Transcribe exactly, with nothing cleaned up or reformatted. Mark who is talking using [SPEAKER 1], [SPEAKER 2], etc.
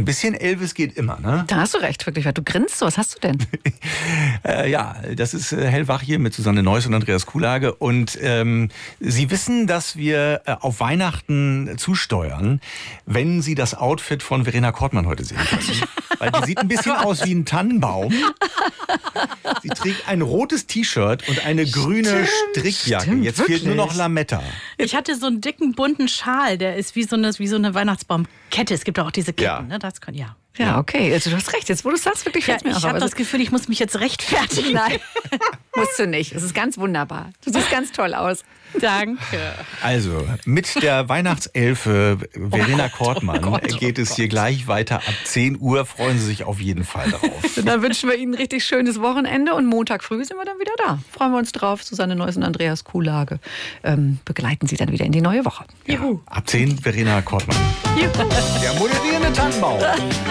[SPEAKER 1] ein bisschen Elvis geht immer, ne?
[SPEAKER 2] Da hast du recht, wirklich. Du grinst so. Was hast du denn?
[SPEAKER 1] äh, ja, das ist äh, Hellwach hier mit Susanne Neuss und Andreas Kuhlage. Und ähm, Sie wissen, dass wir äh, auf Weihnachten zusteuern, wenn Sie das Outfit von Verena Kortmann heute sehen können. Weil die sieht ein bisschen aus wie ein Tannenbaum. Sie trägt ein rotes T-Shirt und eine grüne
[SPEAKER 2] Stimmt,
[SPEAKER 1] Strickjacke.
[SPEAKER 2] stimmt,
[SPEAKER 1] Jetzt
[SPEAKER 2] wirklich.
[SPEAKER 1] fehlt nur noch Lametta.
[SPEAKER 3] Ich hatte so einen dicken, bunten Schal, der ist wie so eine, wie so eine Weihnachtsbaumkette. Es gibt auch diese Ketten,
[SPEAKER 1] Ja.
[SPEAKER 3] ne? Das kann, ja.
[SPEAKER 2] Ja, okay. Also du hast recht. Jetzt, wo du sagst, wirklich
[SPEAKER 3] Ja,
[SPEAKER 2] fällt mir
[SPEAKER 3] ich
[SPEAKER 2] auf.
[SPEAKER 3] habe
[SPEAKER 2] Also-
[SPEAKER 3] das Gefühl, ich muss mich jetzt rechtfertigen.
[SPEAKER 2] Nein, musst du nicht. Es ist ganz wunderbar. Du siehst ganz toll aus.
[SPEAKER 3] Danke.
[SPEAKER 1] Also, mit der Weihnachtselfe Verena
[SPEAKER 2] Oh
[SPEAKER 1] Kortmann
[SPEAKER 2] oh Gott, oh
[SPEAKER 1] geht es hier gleich weiter. Ab zehn Uhr freuen Sie sich auf jeden Fall darauf.
[SPEAKER 2] Dann wünschen wir Ihnen ein richtig schönes Wochenende und Montag früh sind wir dann wieder da. Freuen wir uns drauf. Susanne Neuss und Andreas Kuhlage ähm, begleiten Sie dann wieder in die neue Woche.
[SPEAKER 1] Ja, ab zehn Verena Kortmann.
[SPEAKER 3] Juhu.
[SPEAKER 1] Der moderierende Tannenbaum.